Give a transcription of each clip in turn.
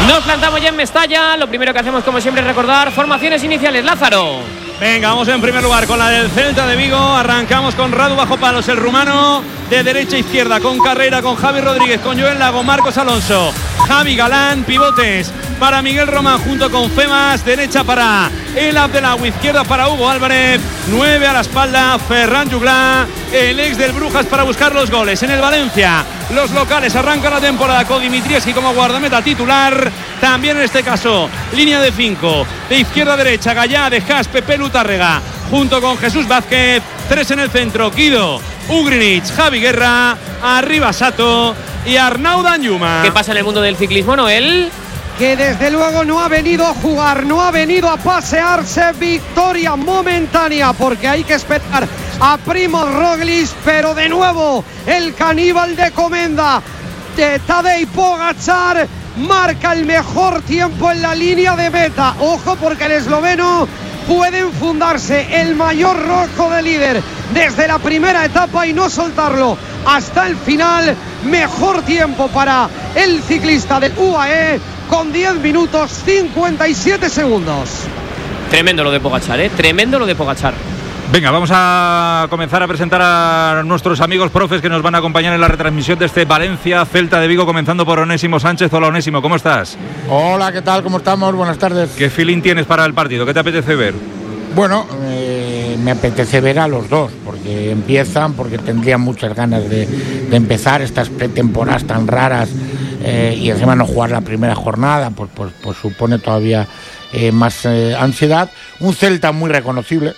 Nos plantamos ya en Mestalla. Lo primero que hacemos, como siempre, es recordar formaciones iniciales. Lázaro. Venga, vamos en primer lugar con la del Celta de Vigo. Arrancamos con Radu bajo palos, el rumano, de derecha a izquierda, con Carrera, con Javi Rodríguez, con Joel Lago, Marcos Alonso, Javi Galán, pivotes para Miguel Román junto con Femas, derecha para el Abdelawi, izquierda para Hugo Álvarez, 9 a la espalda, Ferran Juglà, el ex del Brujas, para buscar los goles. En el Valencia, los locales arrancan la temporada con Dimitrievski como guardameta titular. También en este caso, línea de 5, de izquierda a derecha, Gallá, De Haas, Pepe Lutárrega, junto con Jesús Vázquez, 3 en el centro, Guido, Ugrinic, Javi Guerra, arriba Sato y Arnau Danjuma. ¿Qué pasa en el mundo del ciclismo, Noel? Que desde luego no ha venido a jugar, no ha venido a pasearse. Victoria momentánea, porque hay que esperar a Primož Roglič, pero de nuevo el caníbal de Comenda, de Tadej Pogačar, marca el mejor tiempo en la línea de meta. Ojo, porque el esloveno puede enfundarse el mayor rojo de líder desde la primera etapa y no soltarlo hasta el final. Mejor tiempo para el ciclista del UAE, con 10 minutos 57 segundos. Tremendo lo de Pogačar, tremendo lo de Pogačar. Venga, vamos a comenzar a presentar a nuestros amigos profes que nos van a acompañar en la retransmisión de este Valencia Celta de Vigo, comenzando por Onésimo Sánchez. Hola, Onésimo, ¿cómo estás? Hola, ¿qué tal? ¿Cómo estamos? Buenas tardes. ¿Qué feeling tienes para el partido? ¿Qué te apetece ver? Bueno, me apetece ver a los dos, porque empiezan, porque tendrían muchas ganas de empezar estas pretemporadas tan raras, y encima no jugar la primera jornada, pues supone todavía más ansiedad. Un Celta muy reconocible,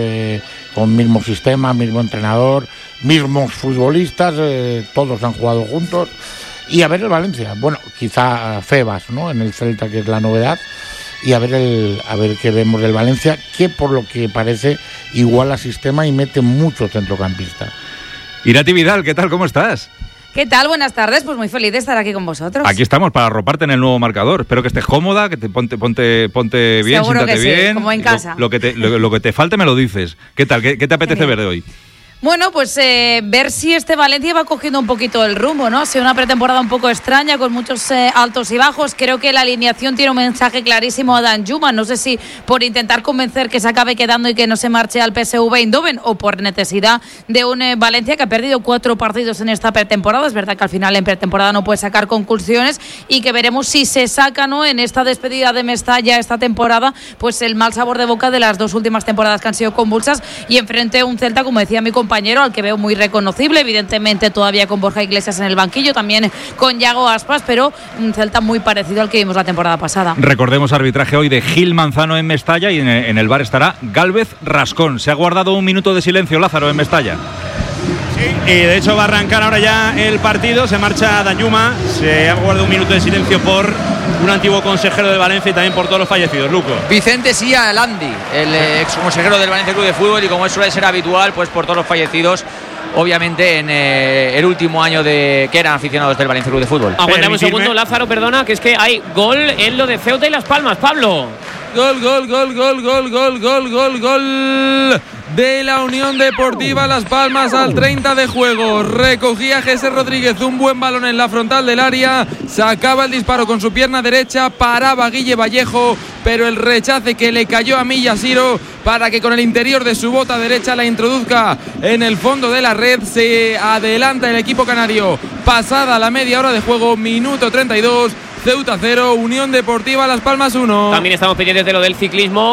con mismo sistema, mismo entrenador, mismos futbolistas, todos han jugado juntos. Y a ver el Valencia, bueno, quizá Febas, ¿no?, en el Celta, que es la novedad. Y a ver qué vemos del Valencia, que por lo que parece iguala sistema y mete mucho centrocampista. Irati Vidal, ¿qué tal? ¿Cómo estás? ¿Qué tal? Buenas tardes, pues muy feliz de estar aquí con vosotros. Aquí estamos para arroparte en el nuevo marcador. Espero que estés cómoda, que te ponte bien, seguro siéntate que sí, bien. como en casa. Lo que te falte me lo dices. ¿Qué tal? ¿Qué te apetece Genial. ver de hoy? Bueno, pues ver si este Valencia va cogiendo un poquito el rumbo, ¿no? Ha sido una pretemporada un poco extraña, con muchos altos y bajos. Creo que la alineación tiene un mensaje clarísimo a Danjuma. No sé si por intentar convencer que se acabe quedando y que no se marche al PSV Eindhoven, o por necesidad de un Valencia que ha perdido 4 partidos en esta pretemporada. Es verdad que al final en pretemporada no puede sacar conclusiones, y que veremos si se saca, ¿no?, en esta despedida de Mestalla esta temporada, pues el mal sabor de boca de las 2 últimas temporadas que han sido convulsas, y enfrente a un Celta, como decía mi compañero, al que veo muy reconocible, evidentemente todavía con Borja Iglesias en el banquillo, también con Yago Aspas, pero un Celta muy parecido al que vimos la temporada pasada. Recordemos arbitraje hoy de Gil Manzano en Mestalla, y en el bar estará Gálvez Rascón. Se ha guardado un minuto de silencio, Lázaro, en Mestalla. Sí, y de hecho va a arrancar ahora ya el partido. Se marcha Danjuma, se ha guardado un minuto de silencio por un antiguo consejero de Valencia y también por todos los fallecidos. Luco. Vicente Sia Landi, el ex consejero del Valencia Club de Fútbol, y como suele ser habitual, pues por todos los fallecidos, obviamente en el último año de que eran aficionados del Valencia Club de Fútbol. Aguantame un segundo, Lázaro, perdona, que es que hay gol en lo de Ceuta y Las Palmas. Pablo. Gol de la Unión Deportiva Las Palmas al 30 de juego. Recogía Jesús Rodríguez un buen balón en la frontal del área, sacaba el disparo con su pierna derecha, paraba Guille Vallejo, pero el rechace que le cayó a Millasiro para que con el interior de su bota derecha la introduzca en el fondo de la red. Se adelanta el equipo canario pasada la media hora de juego, minuto 32. Ceuta 0, Unión Deportiva Las Palmas 1. También estamos pendientes de lo del ciclismo.